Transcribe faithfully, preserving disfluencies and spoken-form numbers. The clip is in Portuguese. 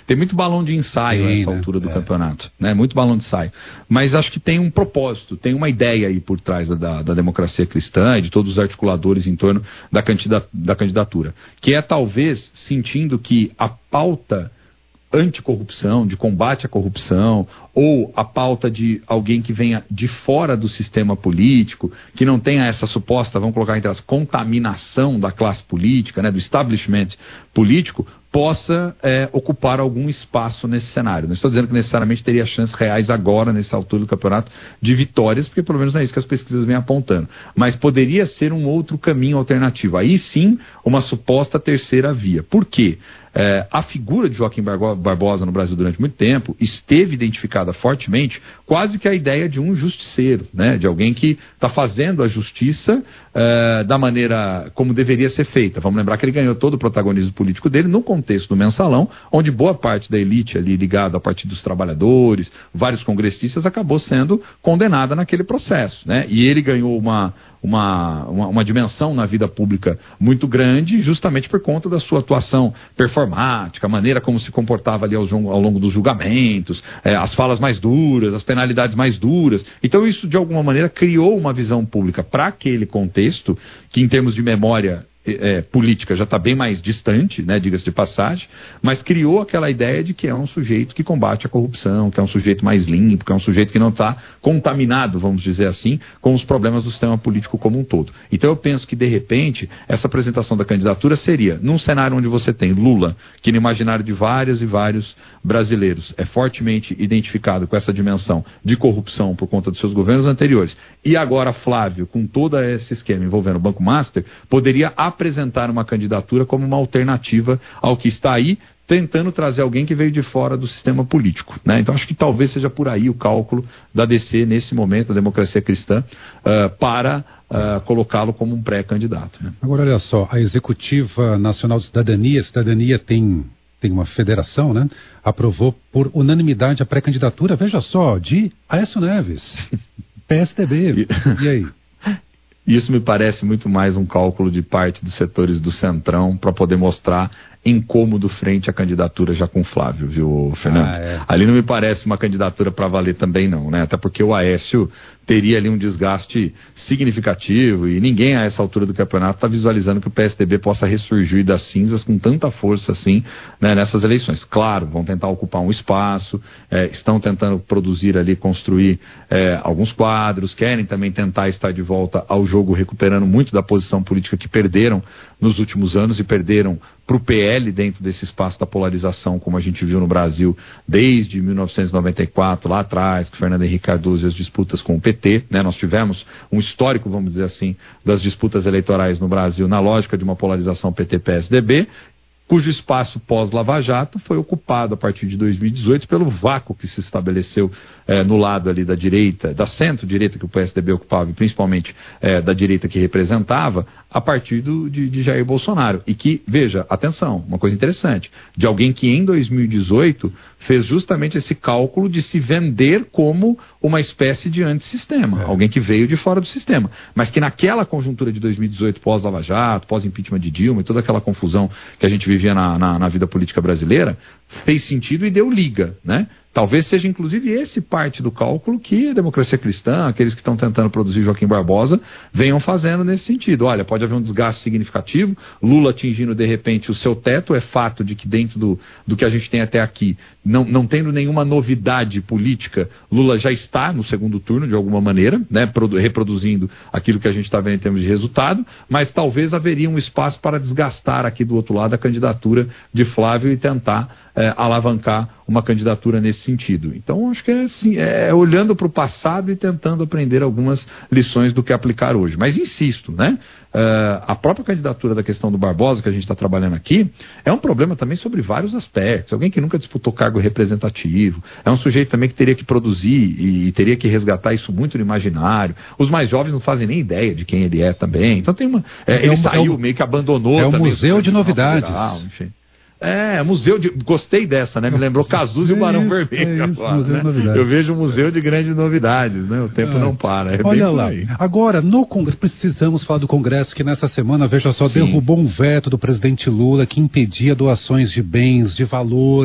Tem muito balão de ensaio Sim, nessa né? altura do é. campeonato, né? Muito balão de ensaio. Mas acho que tem um propósito, tem uma ideia aí por trás da, da democracia cristã e de todos os articuladores em torno da, candidata, da candidatura, que é talvez sentindo que a pauta anticorrupção, de combate à corrupção, ou a pauta de alguém que venha de fora do sistema político, que não tenha essa suposta, vamos colocar entre as, contaminação da classe política, né, do establishment político, possa é, ocupar algum espaço nesse cenário. Não estou dizendo que necessariamente teria chances reais agora, nessa altura do campeonato, de vitórias, porque pelo menos não é isso que as pesquisas vêm apontando. Mas poderia ser um outro caminho alternativo. Aí sim, uma suposta terceira via. Por quê? É, a figura de Joaquim Barbosa no Brasil durante muito tempo esteve identificada fortemente quase que a ideia de um justiceiro, né? De alguém que está fazendo a justiça é, da maneira como deveria ser feita. Vamos lembrar que ele ganhou todo o protagonismo político dele no contexto do Mensalão, onde boa parte da elite ali ligada ao Partido dos Trabalhadores, vários congressistas, acabou sendo condenada naquele processo, né? E ele ganhou uma, uma, uma, uma dimensão na vida pública muito grande justamente por conta da sua atuação performática, a maneira como se comportava ali ao, ao longo dos julgamentos, é, as falas mais duras, as penalidades mais duras. Então isso, de alguma maneira, criou uma visão pública para aquele contexto, que em termos de memória É, política já está bem mais distante, né, diga-se de passagem, mas criou aquela ideia de que é um sujeito que combate a corrupção, que é um sujeito mais limpo, que é um sujeito que não está contaminado, vamos dizer assim, com os problemas do sistema político como um todo. Então eu penso que, de repente, essa apresentação da candidatura seria, num cenário onde você tem Lula, que no imaginário de vários e vários brasileiros é fortemente identificado com essa dimensão de corrupção por conta dos seus governos anteriores, e agora Flávio, com todo esse esquema envolvendo o Banco Master, poderia apresentar uma candidatura como uma alternativa ao que está aí, tentando trazer alguém que veio de fora do sistema político, né? Então acho que talvez seja por aí o cálculo da D C nesse momento, da democracia cristã, uh, para uh, colocá-lo como um pré-candidato, né? Agora olha só, a Executiva Nacional de Cidadania, Cidadania tem, tem uma federação, né? Aprovou por unanimidade a pré-candidatura, veja só, de Aécio Neves, P S D B, e aí? Isso me parece muito mais um cálculo de parte dos setores do Centrão para poder mostrar incômodo frente à candidatura já com Flávio, viu, Fernando? Ah, é. Ali não me parece uma candidatura para valer também não, né? Até porque o Aécio teria ali um desgaste significativo e ninguém a essa altura do campeonato está visualizando que o P S D B possa ressurgir das cinzas com tanta força assim, né, nessas eleições. Claro, vão tentar ocupar um espaço, é, estão tentando produzir ali, construir é, alguns quadros, querem também tentar estar de volta ao jogo, recuperando muito da posição política que perderam nos últimos anos e perderam para o P L dentro desse espaço da polarização, como a gente viu no Brasil desde mil novecentos e noventa e quatro, lá atrás, com Fernando Henrique Cardoso e as disputas com o P T, né? Nós tivemos um histórico, vamos dizer assim, das disputas eleitorais no Brasil na lógica de uma polarização P T P S D B, cujo espaço pós-Lava Jato foi ocupado a partir de dois mil e dezoito pelo vácuo que se estabeleceu eh, no lado ali da direita, da centro-direita que o P S D B ocupava, e principalmente eh, da direita que representava, a partir do, de, de Jair Bolsonaro. E que, veja, atenção, uma coisa interessante, de alguém que em dois mil e dezoito fez justamente esse cálculo de se vender como uma espécie de antissistema, é. alguém que veio de fora do sistema, mas que naquela conjuntura de dois mil e dezoito, pós-Lava Jato, pós-impeachment de Dilma e toda aquela confusão que a gente vivia na, na, na vida política brasileira, fez sentido e deu liga, né? Talvez seja inclusive esse parte do cálculo que a democracia cristã, aqueles que estão tentando produzir Joaquim Barbosa, venham fazendo nesse sentido. Olha, pode haver um desgaste significativo, Lula atingindo de repente o seu teto, é fato de que dentro do, do que a gente tem até aqui, não, não tendo nenhuma novidade política, Lula já está no segundo turno de alguma maneira, né, reproduzindo aquilo que a gente está vendo em termos de resultado, mas talvez haveria um espaço para desgastar aqui do outro lado a candidatura de Flávio e tentar é, alavancar uma candidatura nesse sentido. Então, acho que é assim, é olhando para o passado e tentando aprender algumas lições do que aplicar hoje. Mas insisto, né? Uh, a própria candidatura da questão do Barbosa, que a gente está trabalhando aqui, é um problema também sobre vários aspectos. Alguém que nunca disputou cargo representativo, é um sujeito também que teria que produzir e, e teria que resgatar isso muito no imaginário. Os mais jovens não fazem nem ideia de quem ele é também. Então tem uma... É, é ele um, saiu, é um, meio que abandonou... É um também, museu de novidades. Federal, enfim. É, museu de... Gostei dessa, né? Me lembrou Cazuza e o Barão isso, Vermelho. É isso, agora, né? Eu vejo um museu de grandes novidades, né? O tempo é. não para. É Olha lá, agora, no Congresso, precisamos falar do Congresso, que nessa semana, veja só, Sim. derrubou um veto do presidente Lula que impedia doações de bens, de valor,